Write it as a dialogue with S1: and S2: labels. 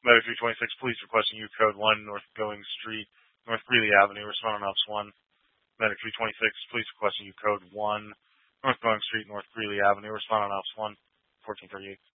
S1: Medic 326, police requesting you code 1, North Going Street, North Greeley Avenue, respond on Ops 1. Medic 326, police requesting you code 1, North Going Street, North Greeley Avenue, respond on Ops 1, 1438.